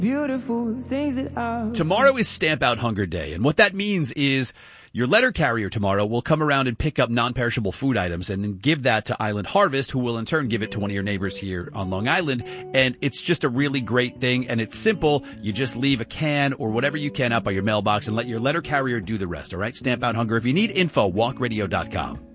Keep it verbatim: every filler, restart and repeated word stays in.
Beautiful things that I... Tomorrow is Stamp Out Hunger Day, and what that means is your letter carrier tomorrow will come around and pick up non-perishable food items and then give that to Island Harvest, who will in turn give it to one of your neighbors here on Long Island. And it's just a really great thing, and it's simple. You just leave a can or whatever you can out by your mailbox and let your letter carrier do the rest, all right? Stamp Out Hunger. If you need info, walk radio dot com.